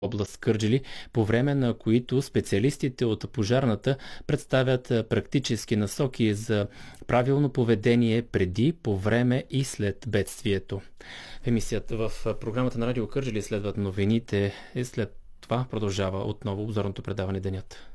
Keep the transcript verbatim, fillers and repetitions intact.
област Кърджали, по време на които специалистите от пожарната представят практически насоки за правилно поведение преди, по време и след бедствието. В емисията в програмата на Радио Кърджали следват новините и след това продължава отново обзорното предаване Денят.